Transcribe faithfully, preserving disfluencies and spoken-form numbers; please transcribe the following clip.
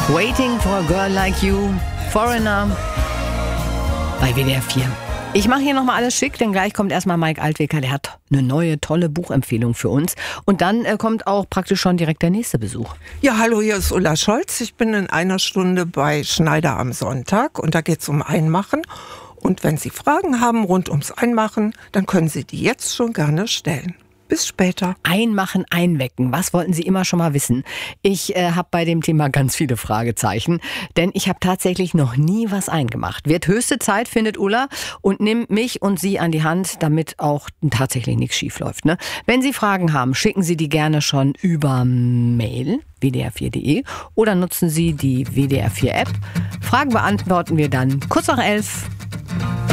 Waiting for a Girl Like You, Foreigner bei W D R vier. Ich mache hier nochmal alles schick, denn gleich kommt erstmal Mike Altwecker, der hat eine neue, tolle Buchempfehlung für uns. Und dann äh, kommt auch praktisch schon direkt der nächste Besuch. Ja, hallo, hier ist Ulla Scholz. Ich bin in einer Stunde bei Schneider am Sonntag und da geht es um Einmachen. Und wenn Sie Fragen haben rund ums Einmachen, dann können Sie die jetzt schon gerne stellen. Bis später. Einmachen, einwecken. Was wollten Sie immer schon mal wissen? Ich äh, habe bei dem Thema ganz viele Fragezeichen, denn ich habe tatsächlich noch nie was eingemacht. Wird höchste Zeit, findet Ulla, und nimmt mich und Sie an die Hand, damit auch tatsächlich nichts schief läuft. Ne? Wenn Sie Fragen haben, schicken Sie die gerne schon über Mail, w d r vier punkt de, oder nutzen Sie die W D R vier App. Fragen beantworten wir dann kurz nach elf.